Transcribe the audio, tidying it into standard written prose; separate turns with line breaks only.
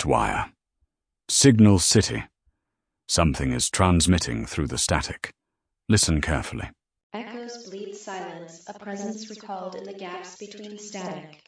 wire. Signal City. Something is transmitting through the static. Listen carefully.
Echoes bleed silence, a presence recalled in the gaps between static.